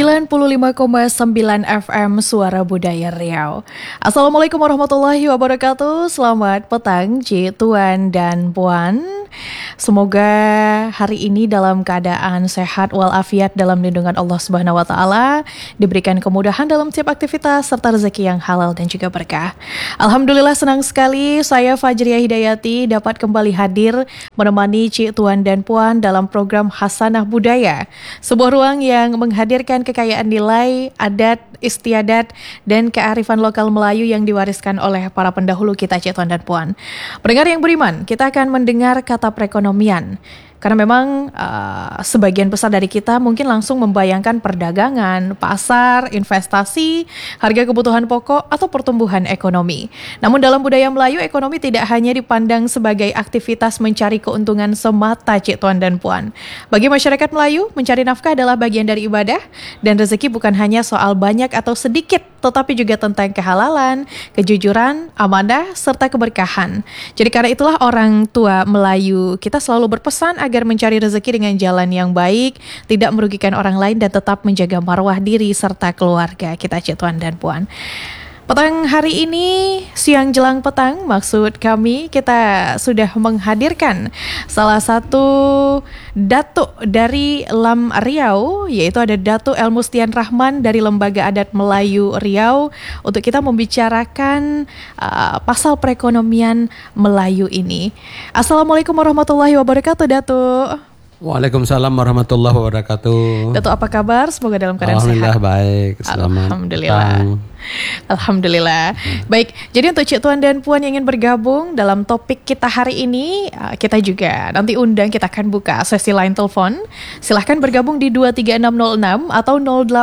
95,9 FM Suara Budaya Riau. Assalamualaikum warahmatullahi wabarakatuh. Selamat petang, Ci, Tuan dan Puan. Semoga hari ini dalam keadaan sehat walafiat dalam lindungan Allah Subhanahu wa taala, diberikan kemudahan dalam setiap aktivitas serta rezeki yang halal dan juga berkah. Alhamdulillah senang sekali saya Fajriah Hidayati dapat kembali hadir menemani Ci, Tuan dan Puan dalam program Hasanah Budaya. Sebuah ruang yang menghadirkan kekayaan nilai, adat, istiadat, dan kearifan lokal Melayu yang diwariskan oleh para pendahulu kita, Ci, Tuan dan Puan. Pendengar yang beriman, kita akan mendengar kata perekonomian. Karena memang sebagian besar dari kita mungkin langsung membayangkan perdagangan, pasar, investasi, harga kebutuhan pokok, atau pertumbuhan ekonomi. Namun dalam budaya Melayu, ekonomi tidak hanya dipandang sebagai aktivitas mencari keuntungan semata, Cik, Tuan dan Puan. Bagi masyarakat Melayu, mencari nafkah adalah bagian dari ibadah, dan rezeki bukan hanya soal banyak atau sedikit, tetapi juga tentang kehalalan, kejujuran, amanah, serta keberkahan. Jadi karena itulah orang tua Melayu kita selalu berpesan agar mencari rezeki dengan jalan yang baik, tidak merugikan orang lain, dan tetap menjaga marwah diri serta keluarga kita, Cik, Tuan dan Puan. Petang hari ini, siang jelang petang, maksud kami kita sudah menghadirkan salah satu datuk dari Lam Riau, yaitu ada Datuk Elmustian Rahman dari Lembaga Adat Melayu Riau, untuk kita membicarakan pasal perekonomian Melayu ini. Assalamualaikum warahmatullahi wabarakatuh, Datuk. Waalaikumsalam warahmatullahi wabarakatuh. Datuk, apa kabar? Semoga dalam keadaan Alhamdulillah sehat. Baik. Selamat Alhamdulillah. Alhamdulillah. Baik, jadi untuk Cik, Tuan dan Puan yang ingin bergabung dalam topik kita hari ini, kita juga nanti undang, kita akan buka sesi line telepon. Silahkan bergabung di 23606 atau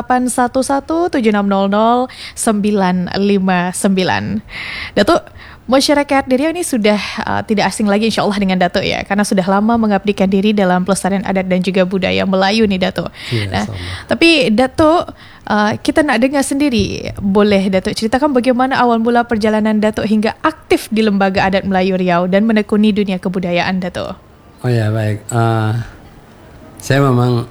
081176000959. Datuk, masyarakat di Riau ini sudah tidak asing lagi insya Allah dengan Datuk ya, karena sudah lama mengabdikan diri dalam pelestarian adat dan juga budaya Melayu nih, Datuk. Iya, Tapi Datuk, kita nak dengar sendiri, boleh Datuk ceritakan bagaimana awal mula perjalanan Datuk hingga aktif di Lembaga Adat Melayu Riau dan menekuni dunia kebudayaan, Datuk? Oh ya, baik. Saya memang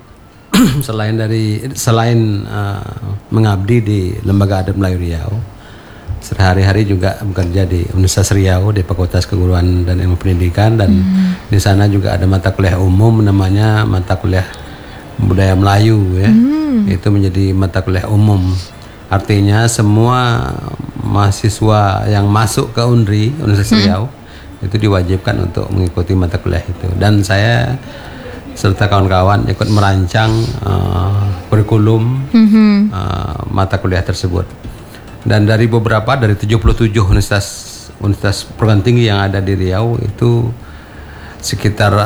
selain mengabdi di Lembaga Adat Melayu Riau, sehari-hari juga bekerja di Universitas Riau di Fakultas Keguruan dan Ilmu Pendidikan, dan di sana juga ada mata kuliah umum namanya mata kuliah Budaya Melayu ya. Itu menjadi mata kuliah umum. Artinya semua mahasiswa yang masuk ke UNRI, Universitas Riau, itu diwajibkan untuk mengikuti mata kuliah itu. Dan saya serta kawan-kawan ikut merancang kurikulum mata kuliah tersebut. Dan dari 77 universitas perguruan tinggi yang ada di Riau, itu sekitar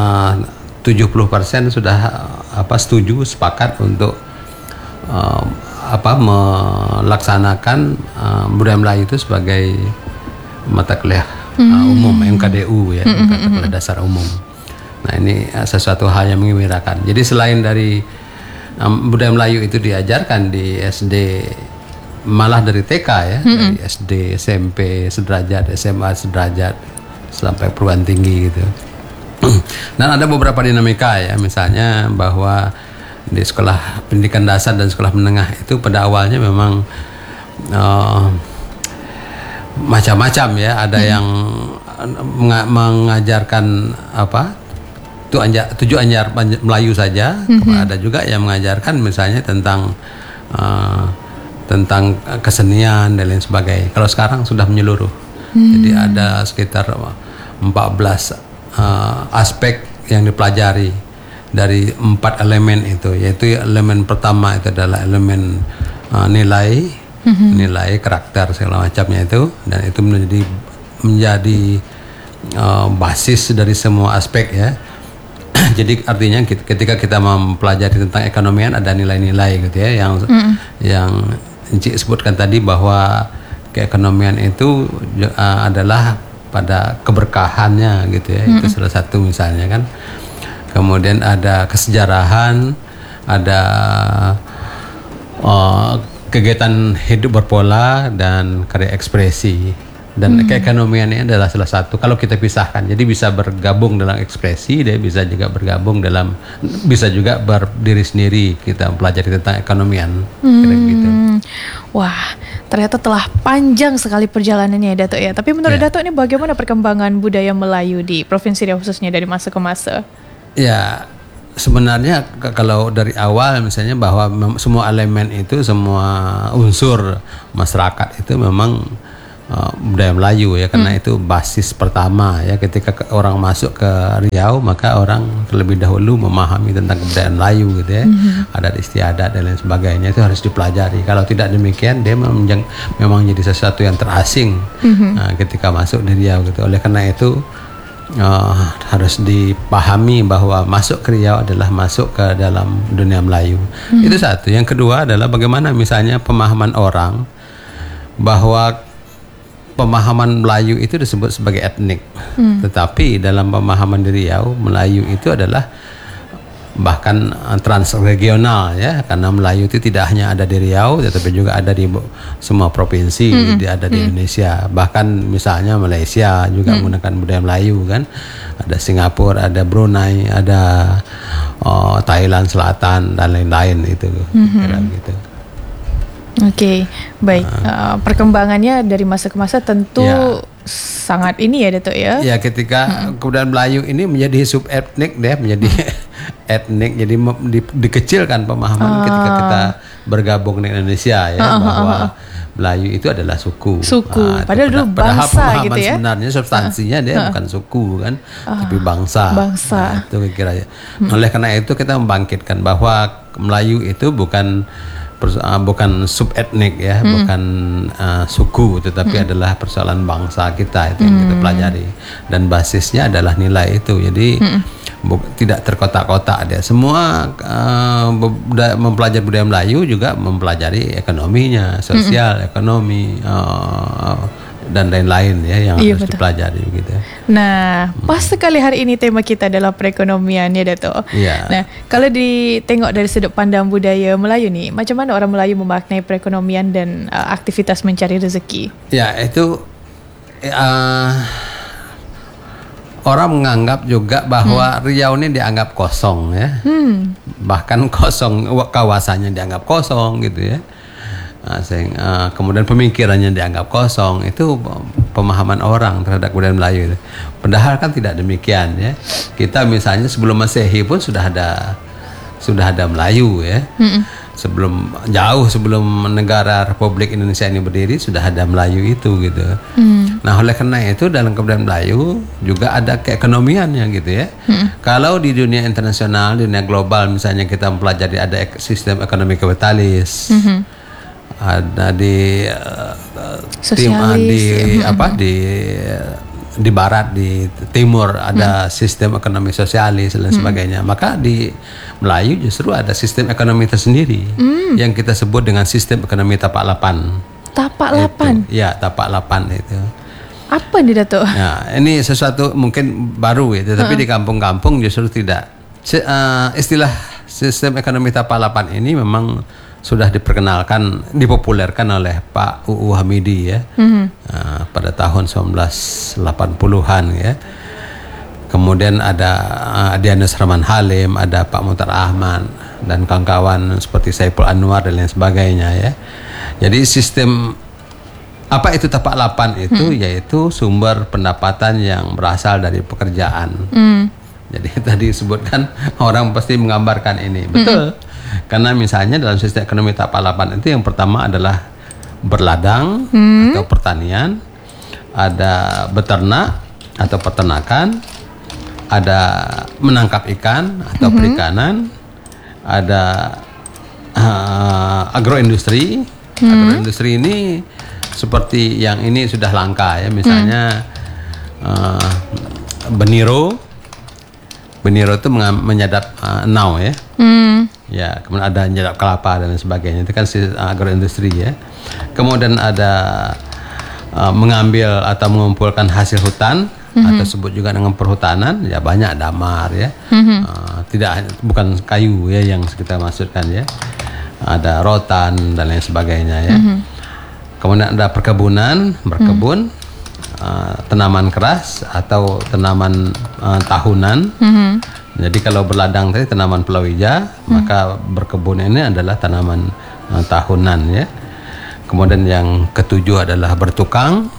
70% sudah setuju, sepakat untuk melaksanakan budaya Melayu itu sebagai mata kuliah umum, MKDU ya, mata kuliah dasar umum. Nah, ini sesuatu hal yang mengembirakan. Jadi selain dari budaya Melayu itu diajarkan di SD, malah dari TK ya, dari SD, SMP sederajat, SMA sederajat, sampai perguruan tinggi gitu. Dan ada beberapa dinamika ya, misalnya bahwa di sekolah pendidikan dasar dan sekolah menengah itu pada awalnya memang macam-macam ya, ada yang mengajarkan tujuh anyar Melayu saja, ada juga yang mengajarkan misalnya tentang kesenian dan lain sebagainya. Kalau sekarang sudah menyeluruh. Jadi ada sekitar 14 aspek yang dipelajari dari 4 elemen itu, yaitu elemen pertama itu adalah elemen nilai, nilai karakter segala macamnya itu, dan itu menjadi basis dari semua aspek ya. Jadi artinya ketika kita mempelajari tentang ekonomian, ada nilai-nilai gitu ya, yang Encik sebutkan tadi, bahwa keekonomian itu adalah pada keberkahannya gitu ya. Itu salah satu misalnya kan. Kemudian ada kesejarahan, ada kegiatan hidup berpola, dan karya ekspresi. Dan keekonomiannya adalah salah satu. Kalau kita pisahkan, jadi bisa bergabung dalam ekspresi, dia bisa juga bergabung dalam, bisa juga berdiri sendiri. Kita mempelajari tentang ekonomian, kira gitu. Wah, ternyata telah panjang sekali perjalanannya ya Datuk ya. Tapi menurut Datuk ini bagaimana perkembangan budaya Melayu di Provinsi Riau khususnya dari masa ke masa? Ya, sebenarnya kalau dari awal misalnya bahwa semua elemen itu, semua unsur masyarakat itu memang budaya Melayu ya, karena itu basis pertama ya. Ketika orang masuk ke Riau, maka orang terlebih dahulu memahami tentang kebudayaan Melayu gitu ya, adat istiadat dan lain sebagainya, itu harus dipelajari. Kalau tidak demikian, dia memang jadi sesuatu yang terasing ketika masuk di Riau gitu. Oleh karena itu harus dipahami bahwa masuk ke Riau adalah masuk ke dalam dunia Melayu. Itu satu. Yang kedua adalah bagaimana misalnya pemahaman orang bahwa pemahaman Melayu itu disebut sebagai etnik, tetapi dalam pemahaman di Riau, Melayu itu adalah bahkan transregional ya, karena Melayu itu tidak hanya ada di Riau, tetapi juga ada di semua provinsi, ada di Indonesia. Bahkan misalnya Malaysia juga menggunakan budaya Melayu kan, ada Singapura, ada Brunei, ada Thailand Selatan dan lain-lain itu, kira gitu. Oke, baik. Perkembangannya dari masa ke masa tentu sangat ini ya Datuk ya. Ya, ketika kebudayaan Melayu ini menjadi sub etnik deh, menjadi etnik, jadi dikecilkan pemahaman ketika kita bergabung dengan Indonesia ya, bahwa Melayu itu adalah suku. Padahal dulu bangsa gitu ya. Sebenarnya substansinya dia bukan suku kan, tapi bangsa. Nah, itu kira ya. Oleh karena itu kita membangkitkan bahwa Melayu itu bukan sub etnik ya, bukan suku, tetapi adalah persoalan bangsa kita, itu yang kita pelajari, dan basisnya adalah nilai itu. Jadi tidak terkotak-kotak dia. Semua mempelajari budaya Melayu juga mempelajari ekonominya, sosial, ekonomi dan lain-lain ya, yang harus dipelajari gitu. Nah, pas sekali hari ini tema kita adalah perekonomian ya Datuk. Nah, kalau ditengok dari sudut pandang budaya Melayu nih, macam mana orang Melayu memaknai perekonomian dan aktivitas mencari rezeki? Ya, itu orang menganggap juga bahwa Riau ini dianggap kosong ya. Bahkan kosong, kawasannya dianggap kosong gitu ya. Kemudian pemikirannya dianggap kosong. Itu pemahaman orang terhadap budaya Melayu itu. Padahal kan tidak demikian ya. Kita misalnya sebelum Masehi pun sudah ada Melayu ya. Jauh sebelum negara Republik Indonesia ini berdiri sudah ada Melayu itu gitu. Nah, oleh karena itu dalam kebudayaan Melayu juga ada keekonomiannya gitu ya. Kalau di dunia internasional, dunia global misalnya kita mempelajari ada sistem ekonomi kapitalis. Ada di di barat, di timur ada sistem ekonomi sosialis dan sebagainya. Maka di Melayu justru ada sistem ekonomi tersendiri yang kita sebut dengan sistem ekonomi tapak lapan. Tapak lapan? Ya, tapak lapan itu. Apa nih Datuk? Nah, ini sesuatu mungkin baru ya, tetapi di kampung-kampung justru tidak. Istilah sistem ekonomi tapak lapan ini memang sudah dipopulerkan oleh Pak UU Hamidi ya, pada tahun 1980-an ya. Kemudian ada Dianus Rahman Halim, ada Pak Muhtar Ahmad dan kawan-kawan seperti Saiful Anwar dan lain sebagainya ya. Jadi sistem apa itu tapak lapan itu yaitu sumber pendapatan yang berasal dari pekerjaan. Jadi tadi disebutkan orang pasti menggambarkan ini, betul. Karena misalnya dalam sistem ekonomi tapak lapan itu yang pertama adalah berladang atau pertanian, ada beternak atau peternakan, ada menangkap ikan atau perikanan, ada agroindustri. Agroindustri ini seperti yang ini sudah langka ya, misalnya beniro itu menyadap enau ya. Ya, kemudian ada nyadap kelapa dan sebagainya. Itu kan agroindustri ya. Kemudian ada mengambil atau mengumpulkan hasil hutan atau sebut juga dengan perhutanan, ya banyak damar ya. Bukan kayu ya yang kita maksudkan ya. Ada rotan dan lain sebagainya ya. Kemudian ada perkebunan, berkebun. tanaman keras atau tanaman tahunan. Jadi kalau berladang tadi tanaman palawija, maka berkebun ini adalah tanaman tahunan ya. Kemudian yang ketujuh adalah bertukang,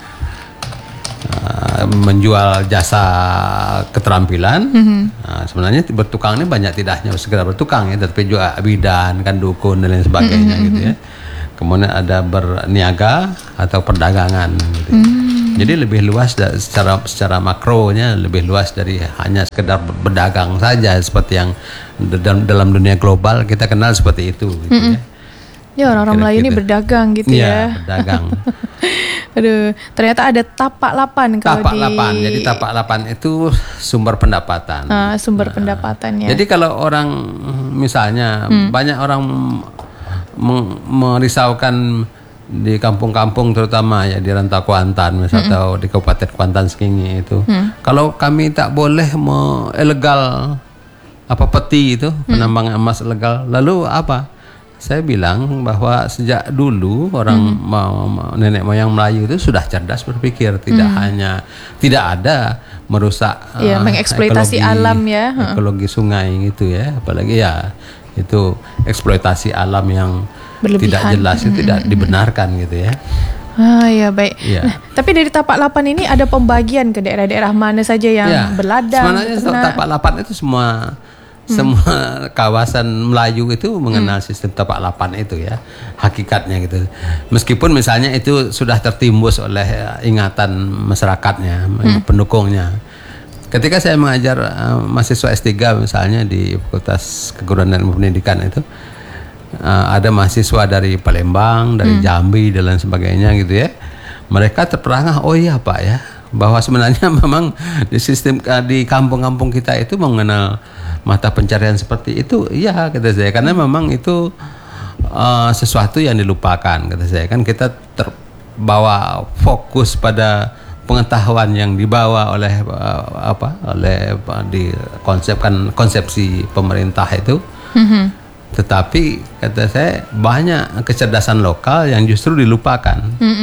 menjual jasa keterampilan. Sebenarnya bertukang ini banyak tidak hanya sekedar bertukang ya, tapi juga bidan, kan dukun dan lain sebagainya gitu ya. Kemudian ada berniaga atau perdagangan gitu ya. Jadi lebih luas secara makronya lebih luas dari hanya sekedar berdagang saja seperti yang dalam dunia global kita kenal seperti itu gitu ya. Ya, orang-orang Melayu ini berdagang gitu ya. Berdagang. Aduh, ternyata ada tapak lapan kalau tapak lapan. Jadi tapak lapan itu sumber pendapatan. Sumber pendapatannya. Jadi kalau orang misalnya banyak orang merisaukan di kampung-kampung terutama ya di Rantau Kuantan misalnya atau di Kabupaten Kuantan Sengingi itu. Kalau kami tak boleh ilegal peti itu penambangan emas ilegal. Lalu apa? Saya bilang bahwa sejak dulu orang nenek moyang Melayu itu sudah cerdas berpikir, tidak ada merusak mengeksploitasi alam ya, ekologi sungai gitu ya, apalagi ya itu eksploitasi alam yang berlebihan. Tidak jelas itu tidak dibenarkan gitu ya. Ya baik. Ya. Nah, tapi dari tapak lapan ini ada pembagian ke daerah-daerah mana saja yang berladang? Sebenarnya tapak lapan itu semua kawasan Melayu itu mengenal sistem tapak lapan itu ya, hakikatnya gitu. Meskipun misalnya itu sudah tertimbus oleh ingatan masyarakatnya, pendukungnya. Ketika saya mengajar mahasiswa S3 misalnya di Fakultas Keguruan dan Pendidikan itu, ada mahasiswa dari Palembang, dari Jambi dan lain sebagainya gitu ya. Mereka terperangah, oh iya Pak ya, bahwa sebenarnya memang di sistem di kampung-kampung kita itu mengenal mata pencarian seperti itu, iya kata saya, karena memang itu sesuatu yang dilupakan kata saya. Kan kita terbawa fokus pada pengetahuan yang dibawa oleh konsepsi pemerintah itu. Tetapi kata saya banyak kecerdasan lokal yang justru dilupakan.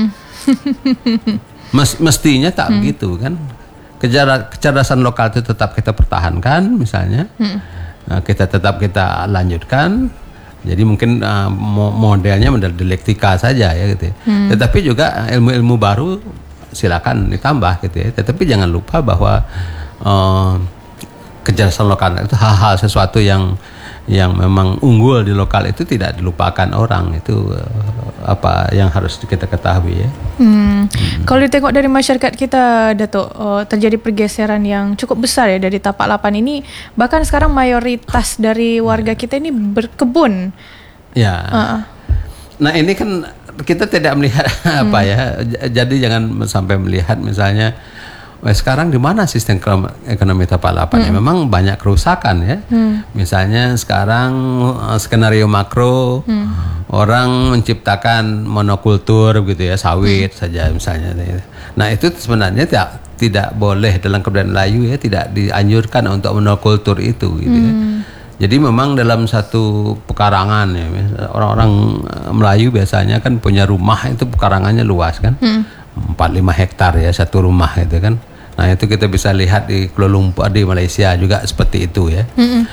Mestinya tak begitu kan. Kecerdasan lokal itu tetap kita pertahankan misalnya. Kita lanjutkan. Jadi mungkin modelnya model dialektika saja ya gitu. Tetapi juga ilmu-ilmu baru silakan ditambah gitu ya. Tetapi jangan lupa bahwa kecerdasan lokal itu hal-hal sesuatu yang memang unggul di lokal itu tidak dilupakan orang. Itu apa yang harus kita ketahui ya. Kalau ditengok dari masyarakat kita, Datuk, terjadi pergeseran yang cukup besar ya dari tapak lapan ini. Bahkan sekarang mayoritas dari warga kita ini berkebun. Ya. Nah ini kan kita tidak melihat apa ya. Jadi jangan sampai melihat misalnya sekarang di mana sistem ekonomi tapak lapan? Memang banyak kerusakan ya. Misalnya sekarang skenario makro orang menciptakan monokultur gitu ya, sawit saja misalnya. Nah itu sebenarnya tidak boleh dalam kebudayaan Melayu ya, tidak dianjurkan untuk monokultur itu gitu ya. Jadi memang dalam satu pekarangan ya, orang-orang Melayu biasanya kan punya rumah itu pekarangannya luas kan, 4-5 hektar ya satu rumah itu kan. Nah itu kita bisa lihat di Kuala Lumpur, di Malaysia juga seperti itu ya.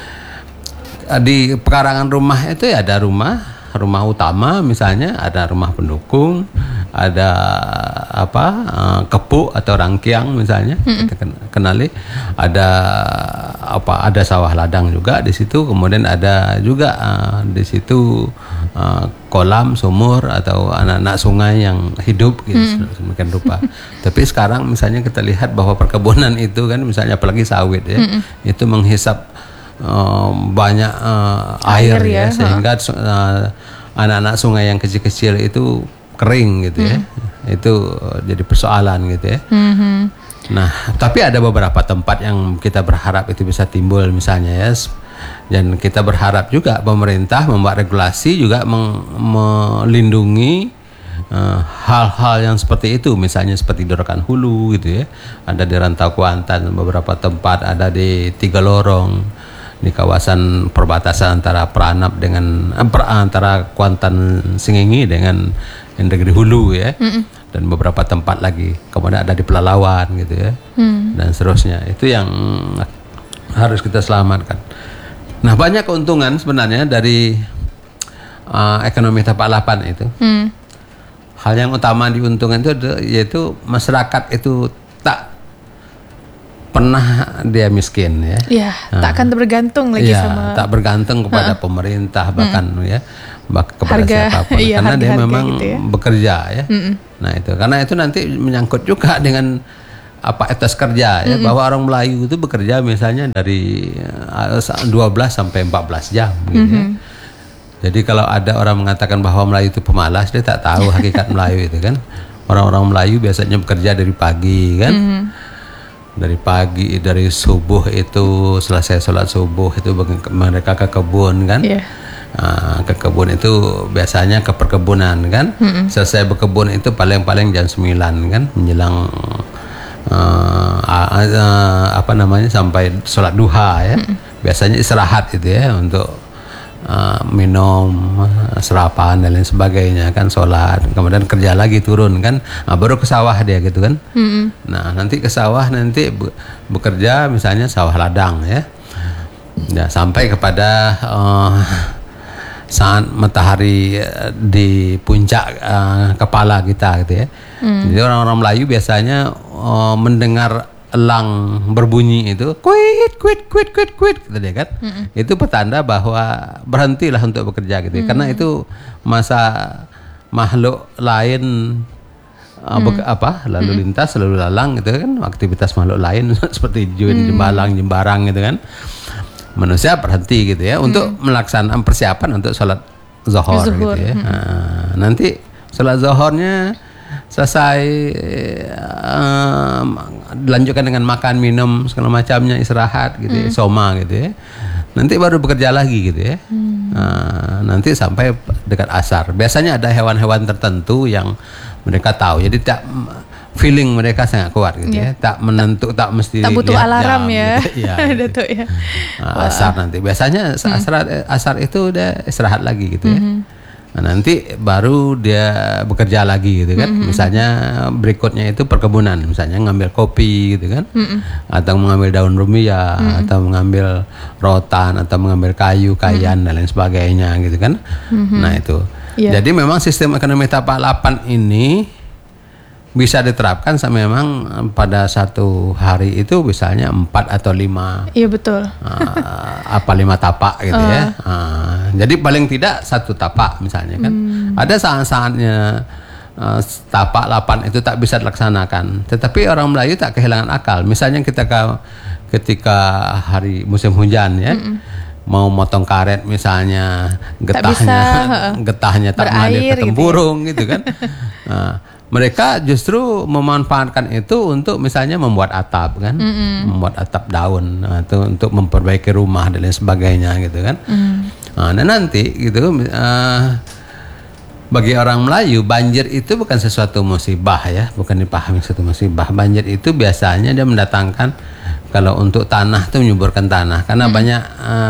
Di pekarangan rumah itu ya ada rumah utama misalnya, ada rumah pendukung, ada kepuk atau rangkiang misalnya kita kenali, ada sawah ladang juga di situ, kemudian ada juga di situ kolam, sumur atau anak-anak sungai yang hidup gitu, sedemikian rupa. Tapi sekarang misalnya kita lihat bahwa perkebunan itu kan misalnya apalagi sawit ya, itu menghisap banyak air ya, sehingga anak-anak sungai yang kecil-kecil itu kering gitu ya. Itu jadi persoalan gitu ya. Nah, tapi ada beberapa tempat yang kita berharap itu bisa timbul misalnya ya. Dan kita berharap juga pemerintah membuat regulasi juga melindungi hal-hal yang seperti itu, misalnya seperti di Rokan Hulu gitu ya. Ada di Rantau Kuantan beberapa tempat, ada di Tiga Lorong, di kawasan perbatasan antara Peranap dengan antara Kuantan Sengingi dengan negeri Hulu ya. dan beberapa tempat lagi. Kemudian ada di Pelalawan gitu ya, dan seterusnya. Itu yang harus kita selamatkan. Nah, banyak keuntungan sebenarnya dari ekonomi tapak lapan itu. Hal yang utama diuntungkan itu yaitu masyarakat itu tak pernah dia miskin ya. Iya, tak akan bergantung lagi sama. Tak bergantung kepada pemerintah bahkan ya, kepada siapapun. Iya, karena dia memang gitu ya. bekerja ya. Nah itu, karena itu nanti menyangkut juga dengan etos kerja ya, bahwa orang Melayu itu bekerja misalnya dari 12 sampai 14 jam gitu ya. Jadi kalau ada orang mengatakan bahwa Melayu itu pemalas, dia tak tahu hakikat Melayu itu kan. Orang-orang Melayu biasanya bekerja dari pagi kan. Dari pagi, dari subuh itu, selesai sholat subuh itu mereka ke kebun kan. Ke kebun itu biasanya ke perkebunan kan. Selesai berkebun itu paling-paling jam 9 kan, menjelang sampai sholat duha ya. Biasanya istirahat itu ya, untuk minum, sarapan dan lain sebagainya kan, sholat, kemudian kerja lagi, turun kan, baru ke sawah dia gitu kan. Nah nanti ke sawah, nanti bekerja misalnya sawah ladang ya, sampai kepada saat matahari di puncak kepala kita gitu ya. Jadi orang-orang Melayu biasanya mendengar elang berbunyi itu kuit gitu deh kan. Itu petanda bahwa berhentilah untuk bekerja gitu ya. Karena itu masa makhluk lain lalu lintas, lalu lalang gitu kan, aktivitas makhluk lain seperti jembalang gitu kan. Manusia berhenti gitu ya untuk melaksanakan persiapan untuk sholat zuhur gitu ya. Nanti sholat zuhurnya selesai, dilanjutkan dengan makan, minum segala macamnya, istirahat gitu ya, soma gitu ya. Nanti baru bekerja lagi gitu ya. Nanti sampai dekat asar. Biasanya ada hewan-hewan tertentu yang mereka tahu. Jadi feeling mereka sangat kuat gitu ya. Tak menentu, tak mesti tak butuh alarm jam, ya. Gitu. Ya, gitu. Ya. Asar nanti. Biasanya asar itu udah istirahat lagi gitu ya. Nah, nanti baru dia bekerja lagi gitu kan. Misalnya berikutnya itu perkebunan, misalnya ngambil kopi gitu kan, atau mengambil daun rumia, atau mengambil rotan, atau mengambil kayu-kayan dan lain sebagainya gitu kan. Nah itu. Jadi memang sistem ekonomi tapak lapan ini bisa diterapkan memang pada satu hari itu misalnya 4 atau 5. Iya betul. 5 tapak gitu ya. Jadi paling tidak 1 tapak misalnya kan. Ada saat-saatnya tapak 8 itu tak bisa dilaksanakan. Tetapi orang Melayu tak kehilangan akal. Misalnya ketika hari musim hujan ya. Mau motong karet misalnya, getahnya tak mengalir ke tempurung gitu kan. Mereka justru memanfaatkan itu untuk misalnya membuat atap kan, membuat atap daun, atau untuk memperbaiki rumah dan lain sebagainya gitu kan. Nah nanti gitu, bagi orang Melayu banjir itu bukan sesuatu musibah ya, bukan dipahami sesuatu musibah. Banjir itu biasanya dia mendatangkan, kalau untuk tanah itu menyuburkan tanah, karena banyak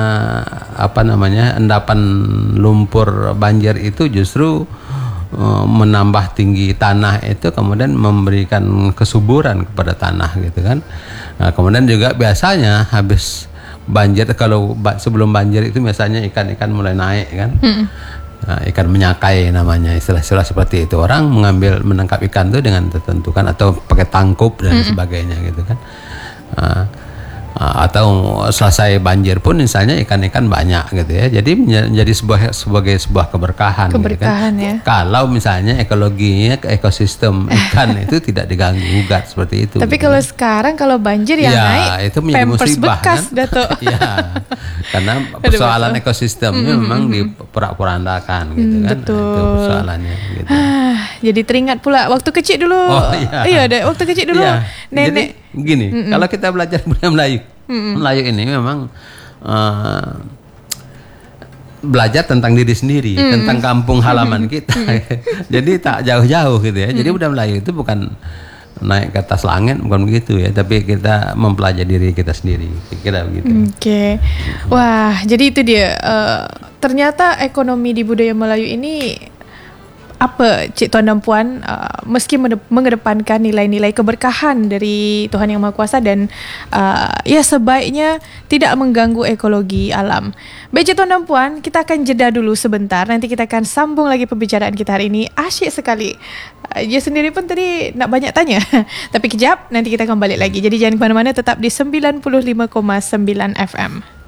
endapan lumpur banjir itu justru menambah tinggi tanah itu, kemudian memberikan kesuburan kepada tanah gitu kan. Nah, kemudian juga biasanya habis banjir, kalau sebelum banjir itu biasanya ikan-ikan mulai naik kan. Nah, ikan menyakai namanya, istilah-istilah seperti itu. Orang menangkap ikan itu dengan tertentu kan, atau pakai tangkup dan sebagainya gitu kan. Atau selesai banjir pun misalnya ikan-ikan banyak gitu ya. Jadi menjadi sebagai sebuah keberkahan gitu kan. Ya. Kalau misalnya ekologinya, ekosistem ikan itu tidak diganggu gugat seperti itu. Tapi kalau sekarang kalau banjir yang naik itu menjadi musibah bekas, kan. Dato. Karena persoalan ekosistemnya memang diporak-porandakan gitu kan. Betul. Nah, itu persoalannya gitu. Jadi teringat pula waktu kecil dulu. Iya, waktu kecil dulu nenek. Jadi gini, kalau kita belajar budaya Melayu ini memang belajar tentang diri sendiri, tentang kampung halaman kita. Jadi tak jauh-jauh gitu ya. Jadi budaya Melayu itu bukan naik ke atas langit, bukan begitu ya, tapi kita mempelajari diri kita sendiri, kira begitu. Oke. Wah, jadi itu dia. Ternyata ekonomi di budaya Melayu ini apa Cik Tuan dan Puan meski mengedepankan nilai-nilai keberkahan dari Tuhan Yang Maha Kuasa dan sebaiknya tidak mengganggu ekologi alam. Baik Cik Tuan dan Puan, kita akan jeda dulu sebentar. Nanti kita akan sambung lagi pembicaraan kita hari ini. Asyik sekali. Dia sendiri pun tadi nak banyak tanya. Tapi kejap, nanti kita akan balik lagi. Jadi jangan ke mana-mana, tetap di 95,9 FM.